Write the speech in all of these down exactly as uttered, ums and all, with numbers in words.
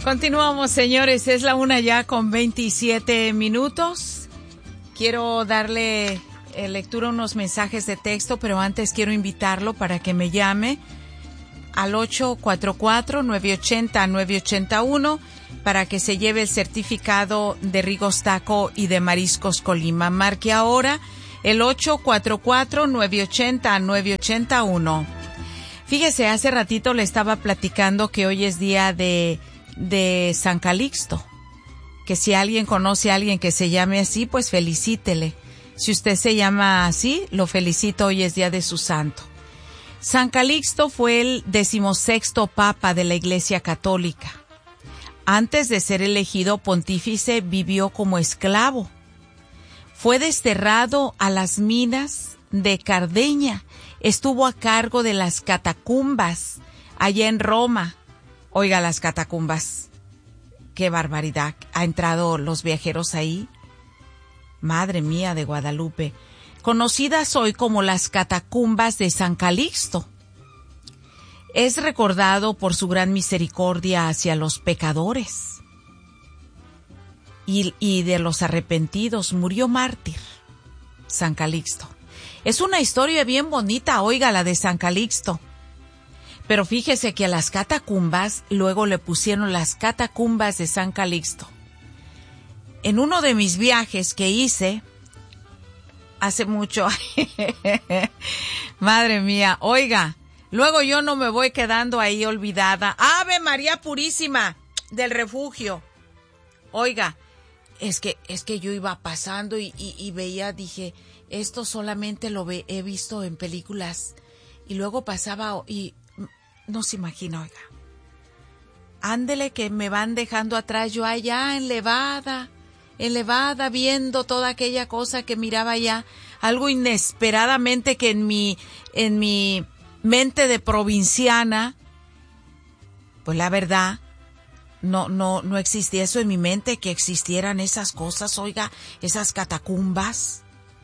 Continuamos, señores. Es la una ya con veintisiete minutos. Quiero darle eh, lectura a unos mensajes de texto, pero antes quiero invitarlo para que me llame al ocho cuatro cuatro, nueve ocho cero, nueve ocho uno para que se lleve el certificado de Rigos Taco y de Mariscos Colima. Marque ahora el ocho cuatro cuatro, nueve ocho cero, nueve ocho uno. Fíjese, hace ratito le estaba platicando que hoy es día de, de San Calixto. Que si alguien conoce a alguien que se llame así, pues felicítele. Si usted se llama así, lo felicito, hoy es día de su santo. San Calixto fue el decimosexto papa de la Iglesia Católica. Antes de ser elegido pontífice, vivió como esclavo. Fue desterrado a las minas de Cardeña. Estuvo a cargo de las catacumbas allá en Roma. Oiga, las catacumbas. Qué barbaridad. ¿Ha entrado los viajeros ahí? Madre mía de Guadalupe. Conocidas hoy como las catacumbas de San Calixto. Es recordado por su gran misericordia hacia los pecadores y, y de los arrepentidos. Murió mártir, San Calixto. Es una historia bien bonita, oiga, la de San Calixto. Pero fíjese que a las catacumbas luego le pusieron las catacumbas de San Calixto. En uno de mis viajes que hice hace mucho, madre mía, oiga, luego yo no me voy quedando ahí olvidada. ¡Ave María Purísima del Refugio! Oiga, es que es que yo iba pasando y, y, y veía, dije, esto solamente lo ve, he visto en películas. Y luego pasaba y no se imagina, oiga. Ándele que me van dejando atrás, yo allá en Levada, en Levada, viendo toda aquella cosa que miraba allá, algo inesperadamente que en mi, en mi mente de provinciana, pues la verdad, no, no, no existía eso en mi mente, que existieran esas cosas, oiga, esas catacumbas.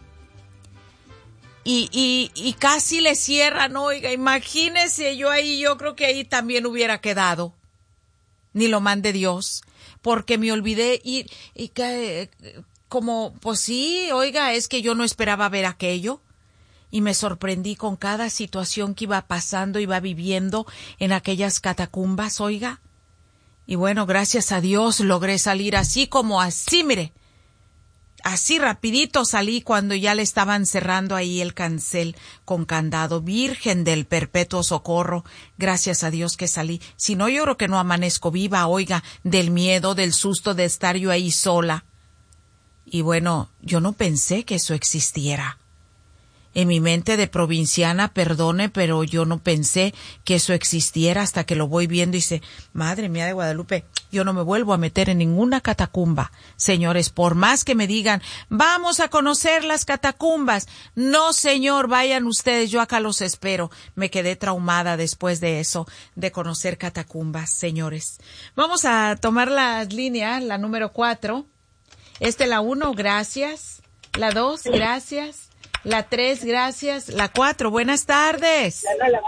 Y, y, y casi le cierran, oiga, imagínese, yo ahí, yo creo que ahí también hubiera quedado. Ni lo mande Dios, porque me olvidé y, y que, como, pues sí, oiga, es que yo no esperaba ver aquello. Y me sorprendí con cada situación que iba pasando, iba viviendo en aquellas catacumbas, oiga. Y bueno, gracias a Dios logré salir así como así, mire. Así rapidito salí cuando ya le estaban cerrando ahí el cancel con candado. Virgen del Perpetuo Socorro, gracias a Dios que salí. Si no, yo creo que no amanezco viva, oiga, del miedo, del susto de estar yo ahí sola. Y bueno, yo no pensé que eso existiera. En mi mente de provinciana, perdone, pero yo no pensé que eso existiera hasta que lo voy viendo y dice, madre mía de Guadalupe, yo no me vuelvo a meter en ninguna catacumba. Señores, por más que me digan, vamos a conocer las catacumbas. No, señor, vayan ustedes, yo acá los espero. Me quedé traumada después de eso, de conocer catacumbas, señores. Vamos a tomar la línea, la número cuatro. Este, la uno, gracias. La dos, gracias. La tres, gracias. La cuatro, buenas tardes.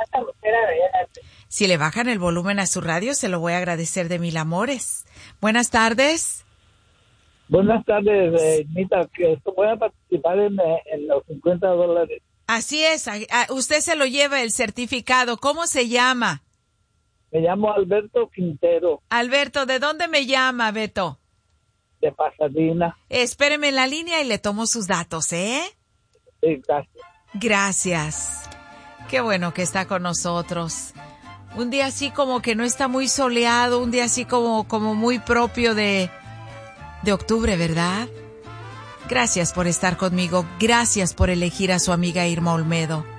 Si le bajan el volumen a su radio, se lo voy a agradecer de mil amores. Buenas tardes. Buenas tardes, eh, Nita, que voy a participar en, en los cincuenta dólares. Así es, a, a, usted se lo lleva el certificado. ¿Cómo se llama? Me llamo Alberto Quintero. Alberto, ¿de dónde me llama, Beto? De Pasadena. Espéreme en la línea y le tomo sus datos, ¿eh? Sí, gracias. Gracias. Qué bueno que está con nosotros. Un día así como que no está muy soleado, un día así como, como muy propio de, de octubre, ¿verdad? Gracias por estar conmigo. Gracias por elegir a su amiga Irma Olmedo.